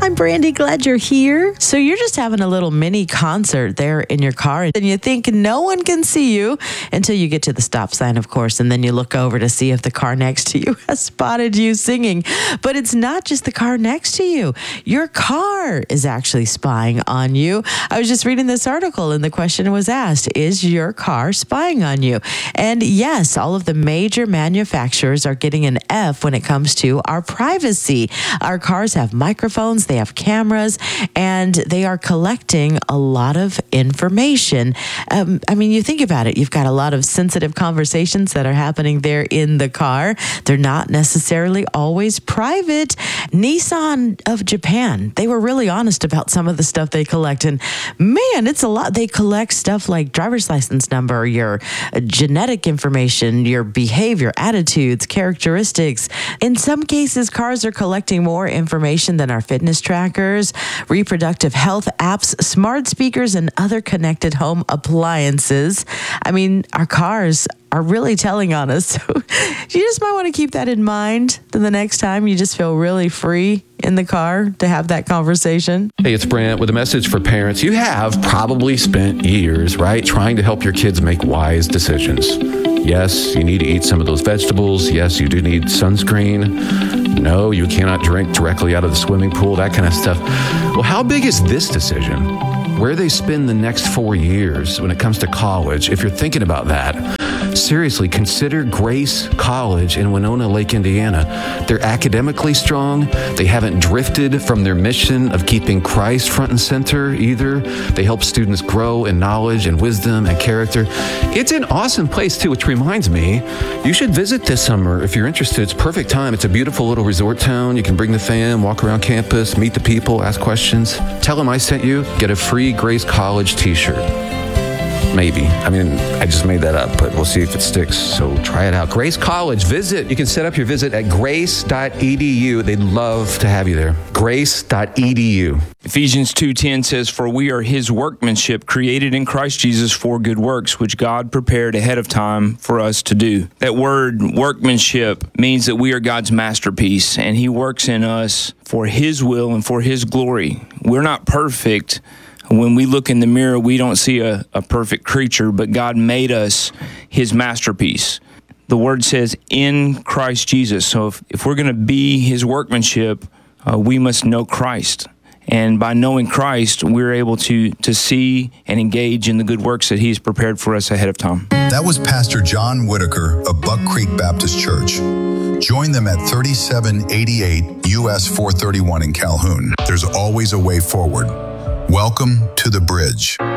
I'm Brandy. Glad you're here. So you're just having a little mini concert there in your car, and you think no one can see you until you get to the stop sign, of course, and then you look over to see if the car next to you has spotted you singing. But it's not just the car next to you. Your car is actually spying on you. I was just reading this article, and the question was asked, is your car spying on you? And yes, all of the major manufacturers are getting an F when it comes to our privacy. Our cars have microphones, they have cameras, and they are collecting a lot of information. You think about it. You've got a lot of sensitive conversations that are happening there in the car. They're not necessarily always private. Nissan of Japan, they were really honest about some of the stuff they collect. And man, it's a lot. They collect stuff like driver's license number, your genetic information, your behavior, attitudes, characteristics. In some cases, cars are collecting more information than our fitness trackers, reproductive health apps, smart speakers, and other connected home appliances. Our cars are really telling on us. So you just might want to keep that in mind the next time you just feel really free in the car to have that conversation. Hey, it's Brant with a message for parents. You have probably spent years, right, trying to help your kids make wise decisions. Yes, you need to eat some of those vegetables. Yes, you do need sunscreen. No, you cannot drink directly out of the swimming pool, that kind of stuff. Well, how big is this decision? Where they spend the next 4 years when it comes to college, if you're thinking about that, seriously, consider Grace College in Winona Lake, Indiana. They're academically strong. They haven't drifted from their mission of keeping Christ front and center either. They help students grow in knowledge and wisdom and character. It's an awesome place too, which reminds me, you should visit this summer if you're interested. It's perfect time. It's a beautiful little resort town. You can bring the fam, walk around campus, meet the people, ask questions. Tell them I sent you. Get a free Grace College t-shirt. Maybe. I just made that up, but we'll see if it sticks. So try it out. Grace College, visit. You can set up your visit at grace.edu. They'd love to have you there. Grace.edu. Ephesians 2:10 says, "For we are his workmanship, created in Christ Jesus for good works, which God prepared ahead of time for us to do." That word workmanship means that we are God's masterpiece, and he works in us for his will and for his glory. We're not perfect. When we look in the mirror, we don't see a perfect creature, but God made us his masterpiece. The word says in Christ Jesus. So if we're going to be his workmanship, we must know Christ. And by knowing Christ, we're able to see and engage in the good works that he's prepared for us ahead of time. That was Pastor John Whitaker of Buck Creek Baptist Church. Join them at 3788 US 431 in Calhoun. There's always a way forward. Welcome to the bridge.